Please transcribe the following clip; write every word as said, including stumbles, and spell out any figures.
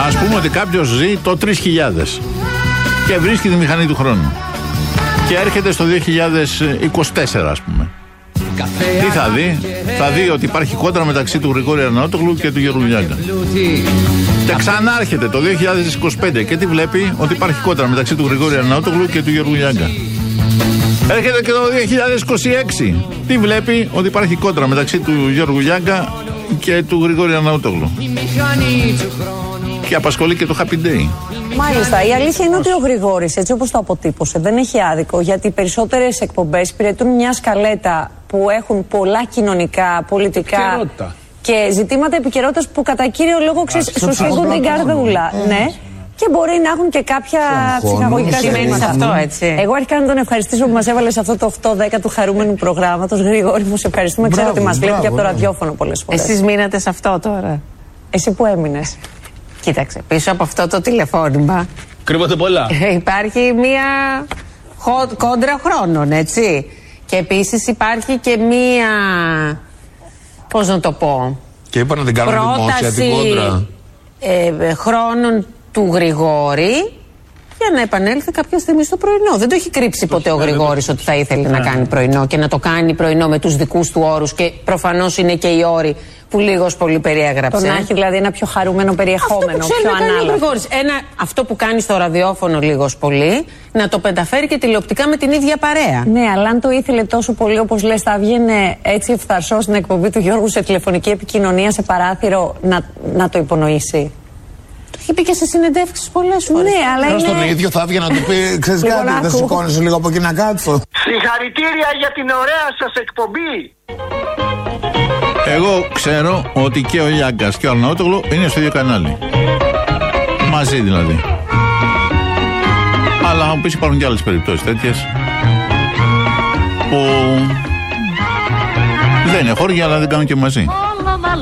Ας πούμε ότι κάποιος ζει το τρεις χιλιάδες και βρίσκει τη μηχανή του χρόνου και έρχεται στο δύο χιλιάδες είκοσι τέσσερα, ας πούμε. Τι θα δει? Θα δει ότι υπάρχει κόντρα μεταξύ του Γρηγόρη Αρναούτογλου και του Γιώργου Λιάγκα. Και ξανάρχεται το δύο χιλιάδες είκοσι πέντε και τι βλέπει? Ότι υπάρχει κόντρα μεταξύ του Γρηγόρη Αρναούτογλου και του Γιώργου Λιάγκα. Έρχεται και το δύο χιλιάδες είκοσι έξι. Τι βλέπει? Ότι υπάρχει κόντρα μεταξύ του Γιώργου Λιάγκα και του Γρηγόρη Αρναούτογλου. Και απασχολεί και το Happy Day. Μάλιστα. Η αλήθεια είναι ότι ο Γρηγόρης, έτσι όπως το αποτύπωσε, δεν έχει άδικο, γιατί οι περισσότερες εκπομπές υπηρετούν μια σκαλέτα που έχουν πολλά κοινωνικά, πολιτικά και ζητήματα επικαιρότητας που κατά κύριο λόγο σου σφίγγουν την καρδούλα. Ναι. Και μπορεί να έχουν και κάποια ψυχαγωγικά ζητήματα. Αυτό, έτσι. Εγώ αρχικά να τον ευχαριστήσω που μας έβαλε σε αυτό το οκτώ δέκα του χαρούμενου προγράμματος. Γρηγόρη μου, σε ευχαριστούμε. Ξέρω ότι μας βλέπει και από το ραδιόφωνο πολλές φορές. Εσείς μείνατε σε αυτό τώρα? Εσύ που έμεινες? Κοίταξε, πίσω από αυτό το τηλεφώνημα κρύβονται πολλά. Υπάρχει μία κόντρα χρόνων, έτσι. Και επίσης υπάρχει και μία, πώς να το πω, και είπα να την κάνουμε δημόσια την κόντρα ε, χρόνων του Γρηγόρη για να επανέλθει κάποια στιγμή στο πρωινό. Δεν το έχει κρύψει ποτέ ο Γρηγόρης ότι θα ήθελε να κάνει πρωινό και να το κάνει πρωινό με τους δικούς του όρους, και προφανώς είναι και οι όροι που λίγος πολύ περιέγραψε. Το να έχει δηλαδή ένα πιο χαρούμενο περιεχόμενο, αυτό που πιο να κάνει ανάλογο. ο Γρηγόρης. Ένα, αυτό που κάνει στο ραδιόφωνο λίγος πολύ, να το πενταφέρει και τηλεοπτικά με την ίδια παρέα. Ναι, αλλά αν το ήθελε τόσο πολύ όπως λες, θα βγαίνει έτσι ευθαρσός στην εκπομπή του Γιώργου σε τηλεφωνική επικοινωνία, σε παράθυρο, να, να το υπονοήσει. Το έχει πει και σε συνεντεύξεις πολλές φορές. Ναι, αλλά είναι... είναι... τον ίδιο θα βγει να του πει, ξέρεις κάτι, δεν σηκώνεσαι λίγο από εκεί να κάτσω. Συγχαρητήρια για την ωραία σας εκπομπή. Εγώ ξέρω ότι και ο Λιάγκας και ο Αρναούτογλου είναι στο ίδιο κανάλι. Μαζί δηλαδή. Αλλά θα μου πεις, υπάρχουν και άλλες περιπτώσεις τέτοιες που δεν είναι χώρια, αλλά δεν κάνουν και μαζί.